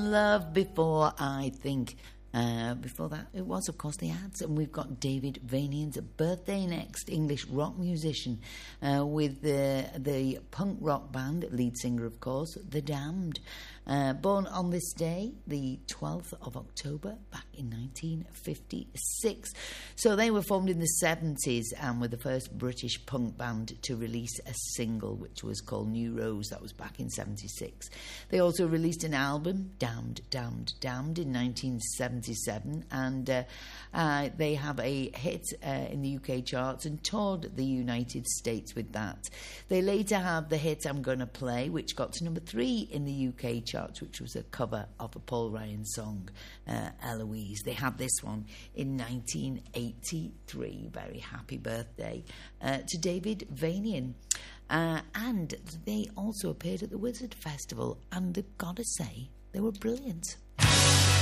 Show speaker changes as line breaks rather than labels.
Love before, I think. Before that, it was, of course, the Ads. And we've got David Vanian's birthday next, English rock musician with the punk rock band, lead singer, of course, The Damned. Born on this day, the 12th of October, back in 1956. So they were formed in the 70s and were the first British punk band to release a single, which was called New Rose. That was back in 76. They also released an album, Damned, Damned, Damned, in 1977. And they have a hit in the UK charts and toured the United States with that. They later have the hit I'm Gonna Play, which got to number 3 in the UK charts, which was a cover of a Paul Ryan song, Eloise. They had this one in 1983. Very happy birthday to David Vanian. And they also appeared at the Wizard Festival, and they've got to say, they were brilliant.